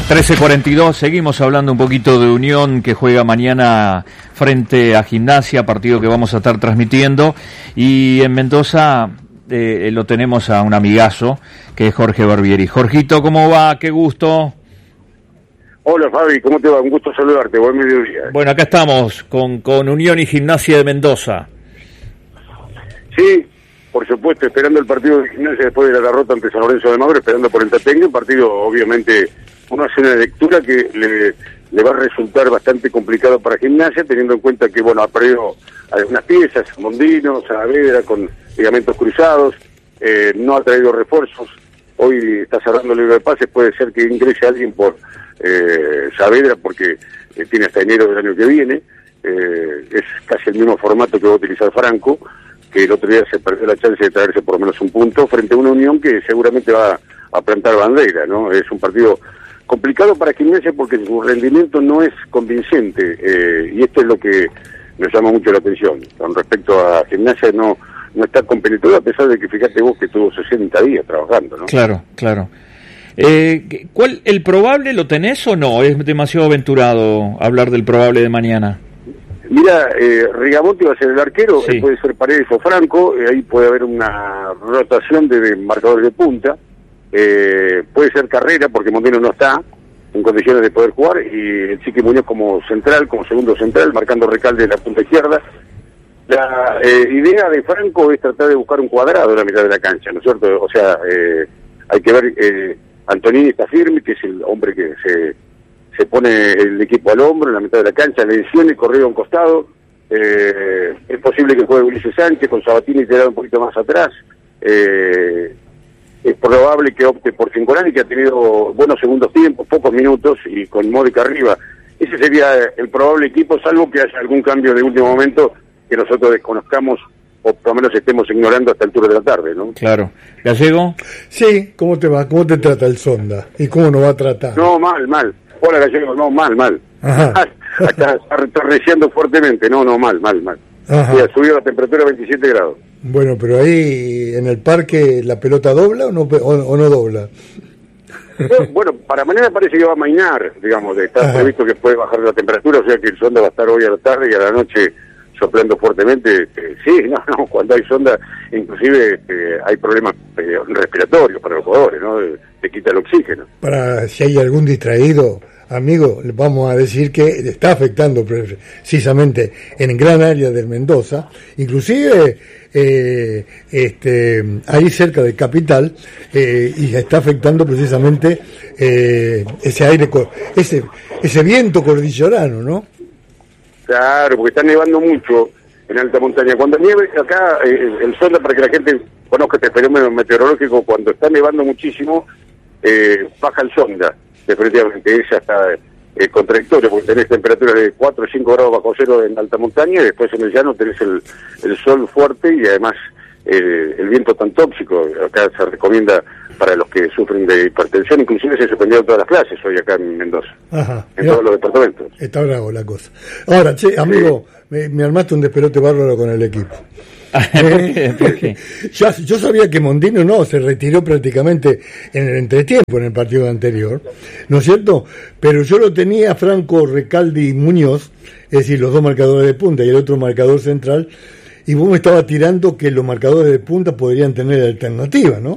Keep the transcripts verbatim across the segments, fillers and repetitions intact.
trece cuarenta y dos, seguimos hablando un poquito de Unión, que juega mañana frente a Gimnasia, partido que vamos a estar transmitiendo, y en Mendoza eh, lo tenemos a un amigazo, que es Jorge Barbieri. Jorgito, ¿cómo va? Qué gusto. Hola Fabi, ¿cómo te va? Un gusto saludarte, buen mediodía. Bueno, acá estamos con, con Unión y Gimnasia de Mendoza. Sí, por supuesto, esperando el partido de Gimnasia después de la derrota ante San Lorenzo de Magro, esperando por el Tatengue, un partido obviamente uno hace una lectura que le, le va a resultar bastante complicado para Gimnasia, teniendo en cuenta que, bueno, ha perdido algunas piezas, Mondino, Saavedra con ligamentos cruzados, eh, no ha traído refuerzos, hoy está cerrando el libro de pases, puede ser que ingrese alguien por eh, Saavedra porque eh, tiene hasta enero del año que viene, eh, es casi el mismo formato que va a utilizar Franco, que el otro día se perdió la chance de traerse por lo menos un punto frente a una Unión que seguramente va a plantar bandera, ¿no? Es un partido complicado para Gimnasia porque su rendimiento no es convincente, eh, y esto es lo que nos llama mucho la atención. Con respecto a Gimnasia, no no está compenetrado, a pesar de que fíjate vos que tuvo sesenta días trabajando, ¿no? Claro, claro. Eh, ¿cuál, ¿El probable lo tenés o no? ¿Es demasiado aventurado hablar del probable de mañana? Mira, eh, Rigamonti va a ser el arquero, Sí. eh, puede ser Paredes o Franco, eh, ahí puede haber una rotación de, de marcadores de punta, eh, puede ser Carrera porque Mondino no está en condiciones de poder jugar, y el Chiqui Muñoz como central, como segundo central, marcando Recalde en la punta izquierda. La eh, idea de Franco es tratar de buscar un cuadrado en la mitad de la cancha, ¿no es cierto? O sea, eh, hay que ver, eh, Antonini está firme, que es el hombre que se se pone el equipo al hombro en la mitad de la cancha, le lesiona, corrido a un costado, eh, es posible que juegue Ulises Sánchez con Sabatini tirado un poquito más atrás, eh, es probable que opte por Cincolani, que ha tenido buenos segundos tiempos, pocos minutos, y con Módica arriba. Ese sería el probable equipo, salvo que haya algún cambio de último momento que nosotros desconozcamos o por lo menos estemos ignorando hasta el turno de la tarde, ¿no? Claro. ¿Gallego? Sí, ¿cómo te va? ¿Cómo te trata el Sonda? ¿Y cómo nos va a tratar? No, mal, mal. Hola Gallego, no, mal, mal. Ajá. Está reciando fuertemente, no, no, mal, mal, mal. Ajá. Sí, ha subido la temperatura a veintisiete grados. Bueno, pero ahí en el parque la pelota dobla o no, o, o no dobla. Pero, bueno, para mañana parece que va a mainar, digamos, de estar Ajá. previsto que puede bajar la temperatura, o sea que el sonda va a estar hoy a la tarde y a la noche soplando fuertemente. Eh, sí, no, no, cuando hay sonda, inclusive eh, hay problemas eh, respiratorios para los jugadores, ¿no? Te quita el oxígeno. Para si hay algún distraído, amigo, le vamos a decir que está afectando precisamente en gran área del Mendoza, inclusive eh, este, ahí cerca del capital, eh, y está afectando precisamente eh, ese aire, ese ese viento cordillerano, ¿no? Claro, porque está nevando mucho en alta montaña. Cuando nieve acá, eh, el sonda, para que la gente conozca este fenómeno meteorológico, cuando está nevando muchísimo, eh, baja el sonda, definitivamente. Es hasta eh, contradictorio, porque tenés temperaturas de cuatro o cinco grados bajo cero en alta montaña, y después en el llano tenés el, el sol fuerte y además eh, el viento tan tóxico. Acá se recomienda para los que sufren de hipertensión, inclusive se suspendieron todas las clases hoy acá en Mendoza. Ajá, en mirá, todos los departamentos. Está bravo la cosa. Ahora, che, amigo, sí. me, me armaste un despelote bárbaro con el equipo. ¿Por qué? ¿Por qué? Ya, yo sabía que Mondino no, se retiró prácticamente en el entretiempo en el partido anterior, ¿no es cierto? Pero yo lo tenía Franco, Recalde y Muñoz, es decir, los dos marcadores de punta y el otro marcador central, y vos me estabas tirando que los marcadores de punta podrían tener alternativa, ¿no?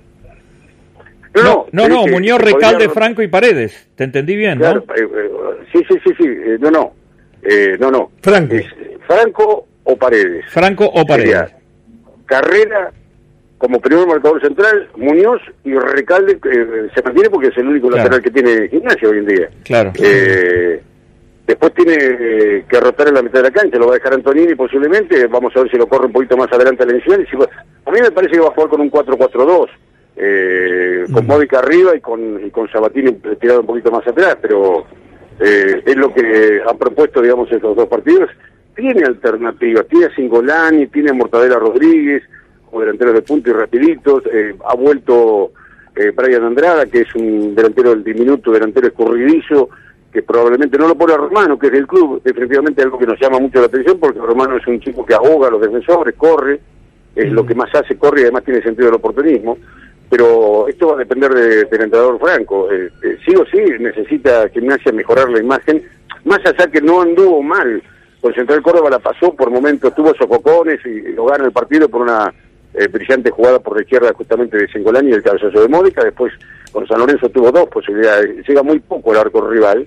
No, no, no, no Muñoz, Recalde, podría... Franco y Paredes. ¿Te entendí bien, claro, no? Eh, eh, sí, sí, sí, sí, eh, no, no, eh, no, no. Franco. Es, Franco o Paredes. Franco o Paredes. Sería Carrera como primer marcador central, Muñoz, y Recalde eh, se mantiene porque es el único claro. lateral que tiene Gimnasia hoy en día. Claro. Eh, después tiene eh, que rotar en la mitad de la cancha, lo va a dejar Antonini posiblemente, vamos a ver si lo corre un poquito más adelante a la inicial. Si va... A mí me parece que va a jugar con un cuatro cuatro dos. Eh, con Módica arriba y con, y con Sabatini tirado un poquito más atrás, pero eh, es lo que han propuesto, digamos, estos dos partidos. Tiene alternativas, tiene a Cingolani, tiene a Mortadela Rodríguez como delanteros de punta y rapiditos, eh, ha vuelto eh, Brian Andrada, que es un delantero del diminuto, delantero escurridizo, que probablemente no lo pone a Romano, que es del club, definitivamente algo que nos llama mucho la atención, porque Romano es un chico que ahoga a los defensores, corre, es lo que más hace, corre y además tiene sentido del oportunismo. pero esto va a depender de, del entrenador Franco. Eh, eh, sí o sí necesita Gimnasia mejorar la imagen, más allá que no anduvo mal. Con Central Córdoba la pasó por momentos, tuvo sofocones y, y lo gana el partido por una eh, brillante jugada por la izquierda justamente de Cingolani y el cabezazo de Módica. Después con San Lorenzo tuvo dos posibilidades, llega muy poco el arco rival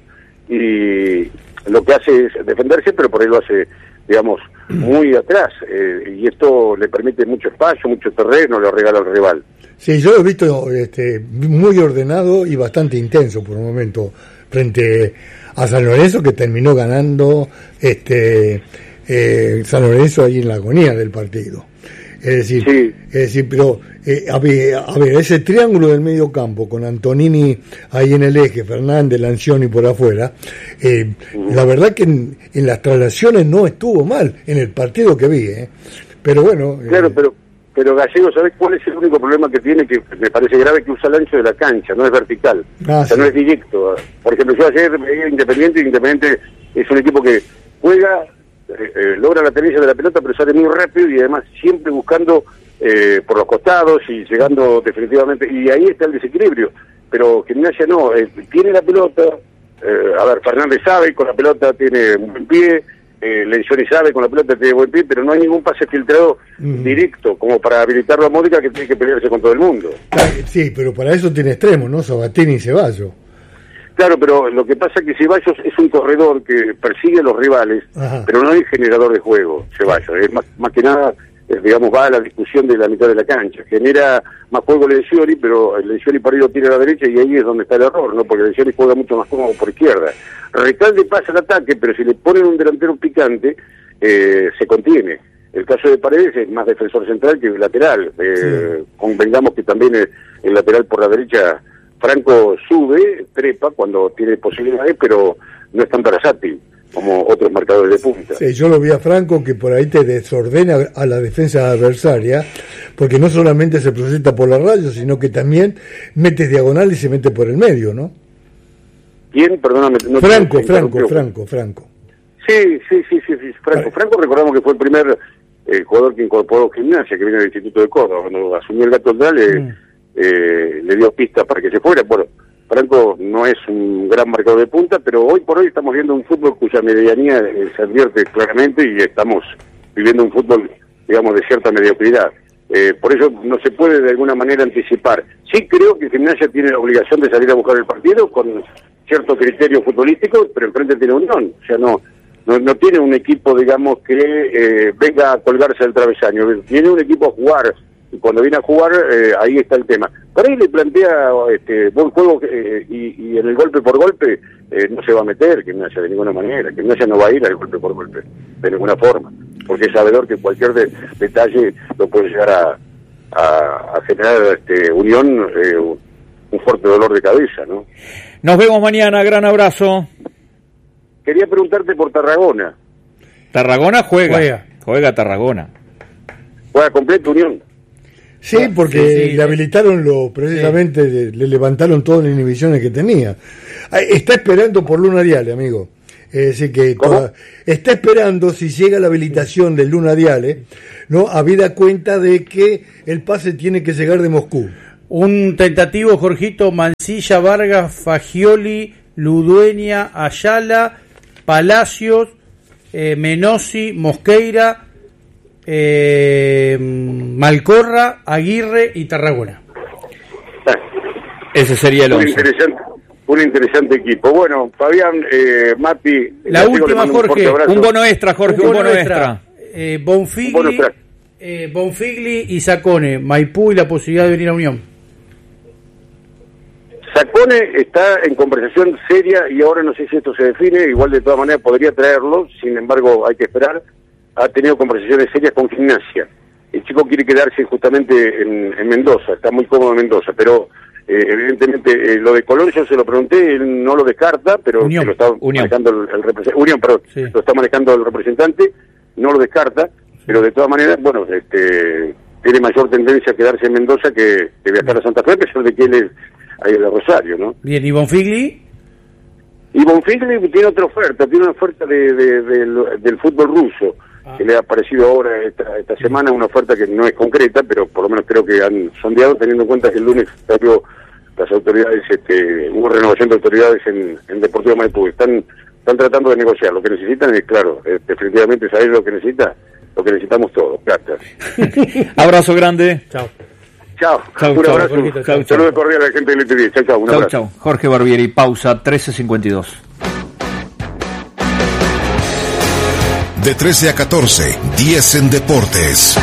y lo que hace es defenderse, pero por ahí lo hace, digamos, muy atrás, eh, y esto le permite mucho espacio, mucho terreno, le regala al rival. Sí, yo lo he visto este, muy ordenado y bastante intenso por un momento frente a San Lorenzo, que terminó ganando este eh, San Lorenzo ahí en la agonía del partido. Es decir, sí. es decir, pero eh, a, ver, a ver, ese triángulo del medio campo con Antonini ahí en el eje, Fernández, Lancioni por afuera, eh, uh-huh. la verdad que en, en las traslaciones no estuvo mal en el partido que vi, ¿eh? Pero bueno. Claro, eh, pero pero Gallego, ¿sabes cuál es el único problema que tiene? Que me parece grave, que usa el ancho de la cancha, no es vertical, ah, o sea, sí. no es directo. Por ejemplo, yo ayer veía Independiente, y Independiente es un equipo que juega, eh, eh, logra la tenencia de la pelota, pero sale muy rápido y además siempre buscando eh, por los costados y llegando definitivamente, y ahí está el desequilibrio. Pero Gimnasia no, eh, tiene la pelota, eh, a ver, Fernández sabe, con la pelota tiene un buen pie, eh, Lencioni sabe, con la pelota tiene buen pie, pero no hay ningún pase filtrado mm. directo, como para habilitarlo a Módica, que tiene que pelearse con todo el mundo. Sí, pero para eso tiene extremos, ¿no? Sabatini y Ceballos. Claro, pero lo que pasa es que Ceballos es un corredor que persigue a los rivales, Ajá. pero no es generador de juego, Ceballos. Es más, más que nada, eh, digamos, va a la discusión de la mitad de la cancha. Genera más juego Lencioni, pero el Lencioni por ahí lo tira a la derecha y ahí es donde está el error, ¿no? Porque Lencioni juega mucho más cómodo por izquierda. Recalde pasa el ataque, pero si le ponen un delantero picante, eh, se contiene. El caso de Paredes es más defensor central que lateral. Eh, sí. Convengamos que también el, el lateral por la derecha, Franco sube, trepa cuando tiene posibilidades, pero no es tan versátil como otros marcadores de punta. Sí, yo lo vi a Franco que por ahí te desordena a la defensa adversaria, porque no solamente se proyecta por la raya, sino que también mete diagonal y se mete por el medio, ¿no? ¿Quién? Perdóname. No Franco, Franco, Franco, Franco. Sí, sí, sí, sí, sí, Franco. Franco, recordamos que fue el primer eh, jugador que incorporó Gimnasia, que viene del Instituto de Córdoba. Cuando asumió el Gato Aldale, mm. eh, le dio pistas para que se fuera. Bueno, Franco no es un gran marcador de punta, pero hoy por hoy estamos viendo un fútbol cuya medianía eh, se advierte claramente y estamos viviendo un fútbol, digamos, de cierta mediocridad. Eh, por eso no se puede de alguna manera anticipar. Sí creo que Gimnasia tiene la obligación de salir a buscar el partido con cierto criterio futbolístico, pero enfrente tiene Unión. O sea, no no, no tiene un equipo, digamos, que eh, venga a colgarse del travesaño. Tiene un equipo a jugar. Y cuando viene a jugar, eh, ahí está el tema. Por ahí le plantea este buen juego eh, y, y en el golpe por golpe eh, no se va a meter Gimnasia de ninguna manera. Gimnasia no va a ir al golpe por golpe de ninguna forma, porque es sabedor que cualquier de, detalle lo puede llegar a, a, a generar este Unión eh, un fuerte dolor de cabeza, ¿no? Nos vemos mañana, gran abrazo. Quería preguntarte por Tarragona. Tarragona juega, juega, juega Tarragona. ¿Juega completo Unión? Sí, porque sí, sí, le habilitaron lo, precisamente, sí. le, le levantaron todas las inhibiciones que tenía. Está esperando por Luna Diale, amigo. Es decir, que toda, está esperando si llega la habilitación del Luna Diale, ¿no? Habida cuenta de que el pase tiene que llegar de Moscú. Un tentativo, Jorgito: Mancilla, Vargas, Fagioli, Ludueña, Ayala, Palacios, eh, Menossi, Mosqueira, Eh, Malcorra, Aguirre y Tarragona. Ese sería el un interesante, un interesante equipo. Bueno, Fabián, eh, Mati, la última, Jorge, un, un bono extra, Jorge, un, un bono extra. extra. Eh, Bonfigli, bono extra. Eh, Bonfigli y Sacone, Maipú y la posibilidad de venir a Unión. Sacone está en conversación seria y ahora no sé si esto se define, igual de todas maneras podría traerlo, sin embargo hay que esperar. Ha tenido conversaciones serias con Gimnasia. El chico quiere quedarse justamente en, en Mendoza, está muy cómodo en Mendoza, pero eh, evidentemente eh, lo de Colón yo se lo pregunté, él no lo descarta, pero Unión, lo está Unión. manejando el, el representante, Unión, perdón, sí. lo está manejando el representante, no lo descarta, pero de todas maneras, bueno, este tiene mayor tendencia a quedarse en Mendoza que, que viajar a Santa Fe, a pesar de que él es ahí de Rosario, ¿no? Bien, ¿y Bonfigli? Y Bonfigli tiene otra oferta, tiene una oferta de, de, de, de, del fútbol ruso. que le ha aparecido ahora esta, esta semana, una oferta que no es concreta, pero por lo menos creo que han sondeado, teniendo en cuenta que el lunes salió las autoridades, este, hubo renovación de autoridades en, en Deportivo Maipú, están están tratando de negociar, lo que necesitan es, claro, eh, definitivamente saber lo que necesita, lo que necesitamos todos. Gracias. Abrazo grande. Chao. Chao, Chau, un chau, abrazo, Jorgito, chau, chau. saludos cordiales a la gente del L T diez, chao, chao, un Chau, abrazo. chau. Jorge Barbieri, pausa, trece cincuenta y dos. De trece a catorce, diez en Deportes.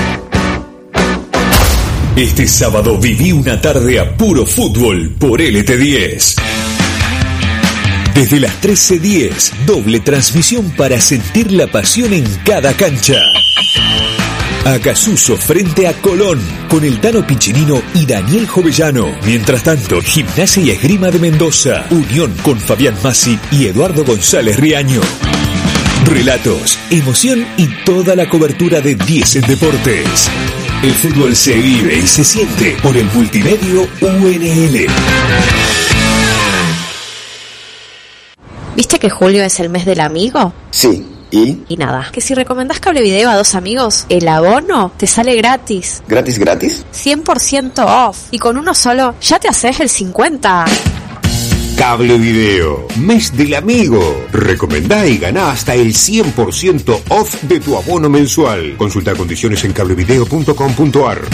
Este sábado viví una tarde a puro fútbol por L T diez. Desde las trece diez, doble transmisión para sentir la pasión en cada cancha. Acasuso frente a Colón, con el Tano Piccinino y Daniel Jovellano. Mientras tanto, Gimnasia y Esgrima de Mendoza, Unión con Fabián Massi y Eduardo González Riaño. Relatos, emoción y toda la cobertura de diez en Deportes. El fútbol se vive y se siente por el multimedio U N L. ¿Viste que julio es el mes del amigo? Sí, ¿y? Y nada, que si recomendás Cablevideo a dos amigos, el abono te sale gratis. ¿Gratis, gratis? cien por ciento off. Y con uno solo ya te haces el cincuenta. Cablevideo, mes del amigo. Recomendá y ganá hasta el cien por ciento off de tu abono mensual. Consulta condiciones en cablevideo punto com punto a r.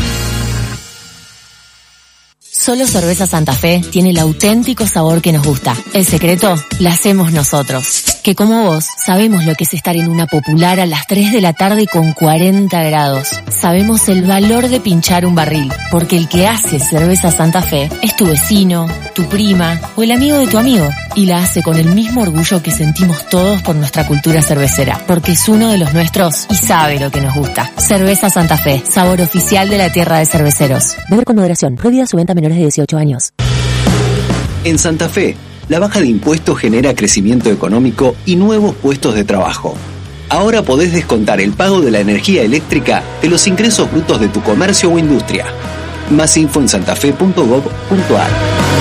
Solo Cerveza Santa Fe tiene el auténtico sabor que nos gusta. El secreto la hacemos nosotros. Que como vos, sabemos lo que es estar en una popular a las tres de la tarde con cuarenta grados. Sabemos el valor de pinchar un barril, porque el que hace Cerveza Santa Fe es tu vecino, tu prima o el amigo de tu amigo. Y la hace con el mismo orgullo que sentimos todos por nuestra cultura cervecera, porque es uno de los nuestros y sabe lo que nos gusta. Cerveza Santa Fe, sabor oficial de la tierra de cerveceros. Beber con moderación, prohibida su venta a menores de dieciocho años. En Santa Fe, la baja de impuestos genera crecimiento económico y nuevos puestos de trabajo. Ahora podés descontar el pago de la energía eléctrica de los ingresos brutos de tu comercio o industria. Más info en santafe punto gob punto a r.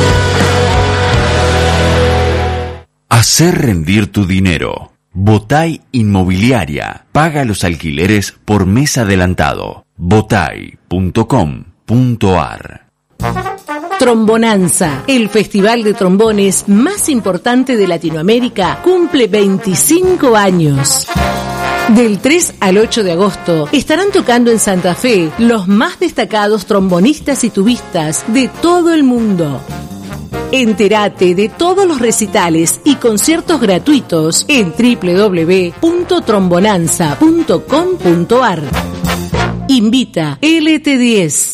Hacer rendir tu dinero. Botay Inmobiliaria. Paga los alquileres por mes adelantado. botay punto com punto a r. Trombonanza, el festival de trombones más importante de Latinoamérica, cumple veinticinco años. Del tres al ocho de agosto estarán tocando en Santa Fe los más destacados trombonistas y tubistas de todo el mundo. Entérate de todos los recitales y conciertos gratuitos en doble u doble u doble u punto trombonanza punto com punto a r. Invita L T diez.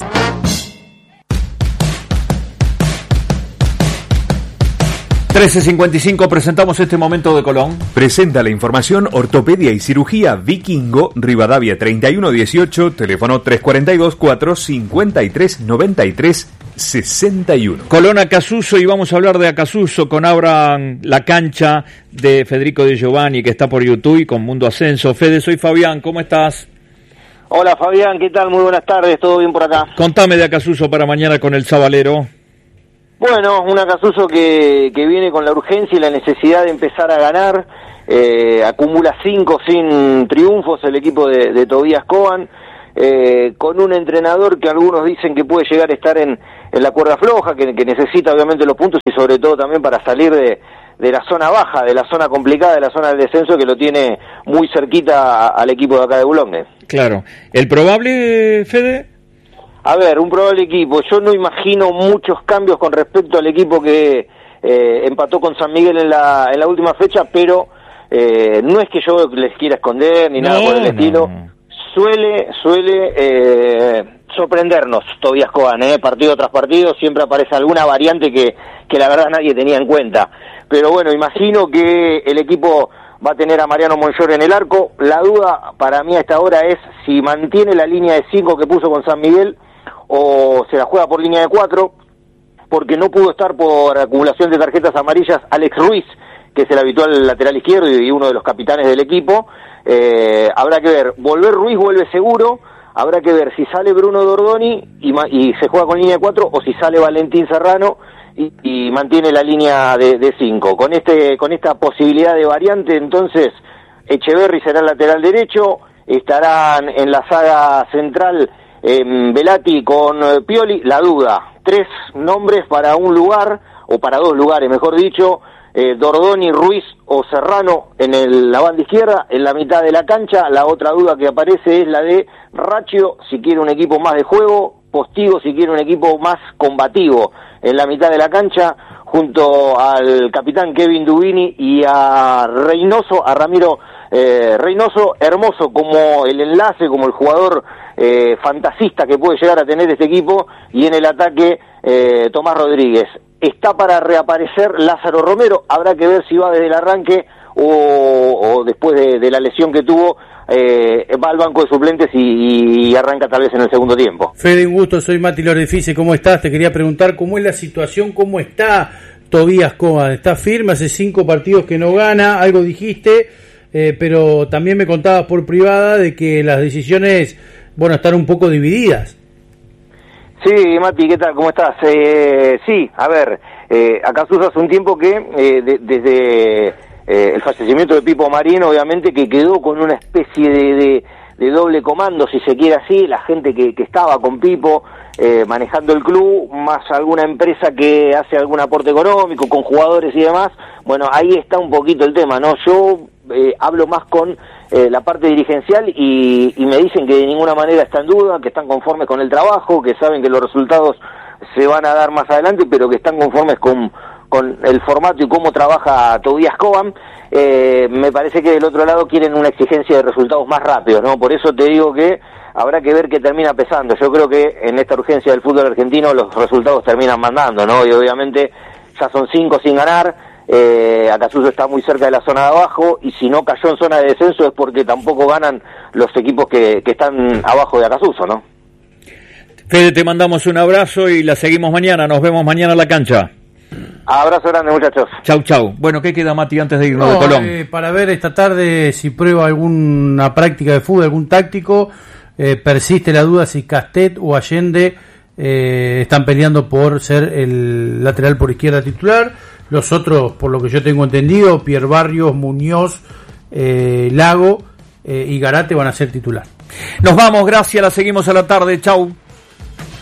trece cincuenta y cinco, presentamos este momento de Colón. Presenta la información Ortopedia y Cirugía Vikingo, Rivadavia treinta y uno dieciocho, teléfono tres cuatro dos, cuatro cinco tres, nueve tres sesenta y uno. Colón Acasuso, y vamos a hablar de Acasuso con Abraham La Cancha de Federico de Giovanni, que está por YouTube, y con Mundo Ascenso. Fede, soy Fabián, ¿cómo estás? Hola Fabián, ¿qué tal? Muy buenas tardes, ¿todo bien por acá? Contame de Acasuso para mañana con el Sabalero. Bueno, un Acasuso que, que viene con la urgencia y la necesidad de empezar a ganar. Eh, acumula cinco sin triunfos el equipo de, de Tobías Coban, eh, con un entrenador que algunos dicen que puede llegar a estar en, en la cuerda floja, que, que necesita obviamente los puntos y sobre todo también para salir de, de la zona baja, de la zona complicada, de la zona del descenso, que lo tiene muy cerquita a, al equipo de acá de Boulogne. Claro. ¿El probable, Fede? A ver, un probable equipo. Yo no imagino muchos cambios con respecto al equipo que eh, empató con San Miguel en la en la última fecha, pero eh, no es que yo les quiera esconder ni no, nada por el no. estilo. Suele suele eh, sorprendernos Tobías Coban, eh, partido tras partido, siempre aparece alguna variante que, que la verdad nadie tenía en cuenta. Pero bueno, imagino que el equipo va a tener a Mariano Monllor en el arco. La duda para mí a esta hora es si mantiene la línea de cinco que puso con San Miguel o se la juega por línea de cuatro, porque no pudo estar por acumulación de tarjetas amarillas Alex Ruiz, que es el habitual lateral izquierdo y uno de los capitanes del equipo. Eh, habrá que ver, volver Ruiz vuelve seguro, habrá que ver si sale Bruno Dordoni y, y se juega con línea de cuatro, o si sale Valentín Serrano y, y mantiene la línea de cinco. Con este con esta posibilidad de variante, entonces Echeverri será el lateral derecho, estarán en la saga central eh, Velati con eh, Pioli, la duda, tres nombres para un lugar, o para dos lugares mejor dicho, eh, Dordoni, Ruiz o Serrano en el, la banda izquierda, en la mitad de la cancha. La otra duda que aparece es la de Raccio, si quiere un equipo más de juego, Postigo si quiere un equipo más combativo en la mitad de la cancha, junto al capitán Kevin Dubini y a Reynoso, a Ramiro eh, Reynoso, Hermoso como el enlace, como el jugador eh, fantasista que puede llegar a tener este equipo, y en el ataque eh, Tomás Rodríguez. Está para reaparecer Lázaro Romero, habrá que ver si va desde el arranque o, o después de, de la lesión que tuvo, eh, va al banco de suplentes y, y arranca tal vez en el segundo tiempo. Fede, un gusto, soy Mati Lorefice, ¿cómo estás? Te quería preguntar cómo es la situación, cómo está Tobías Coban. Está firme, hace cinco partidos que no gana, algo dijiste, eh, pero también me contabas por privada de que las decisiones, bueno, están un poco divididas. Sí, Mati, ¿qué tal? ¿Cómo estás? Eh, sí, a ver, eh, acá Suso hace un tiempo que eh, de, desde eh, el fallecimiento de Pipo Marín, obviamente que quedó con una especie de, de, de doble comando, si se quiere así, la gente que, que estaba con Pipo eh, manejando el club, más alguna empresa que hace algún aporte económico, con jugadores y demás. Bueno, ahí está un poquito el tema, ¿no? Yo eh, hablo más con Eh, la parte dirigencial y, y me dicen que de ninguna manera está en duda, que están conformes con el trabajo, que saben que los resultados se van a dar más adelante, pero que están conformes con, con el formato y cómo trabaja Tobías Coban. Eh, me parece que del otro lado quieren una exigencia de resultados más rápidos, ¿no? Por eso te digo que habrá que ver qué termina pesando. Yo creo que en esta urgencia del fútbol argentino los resultados terminan mandando, ¿no? Y obviamente ya son cinco sin ganar. Eh, Acasuso está muy cerca de la zona de abajo, y si no cayó en zona de descenso es porque tampoco ganan los equipos que, que están abajo de Acasuso, ¿no? Fede, te mandamos un abrazo y la seguimos mañana. Nos vemos mañana en la cancha. Abrazo grande, muchachos. Chau, chau. Bueno, ¿qué queda, Mati, antes de irnos No, de Colón? Eh, para ver esta tarde si prueba alguna práctica de fútbol, algún táctico. Eh, persiste la duda si Castet o Allende eh, están peleando por ser el lateral por izquierda titular. Los otros, por lo que yo tengo entendido, Pierre Barrios, Muñoz, eh, Lago eh, y Garate van a ser titular. Nos vamos, gracias, la seguimos a la tarde, chau.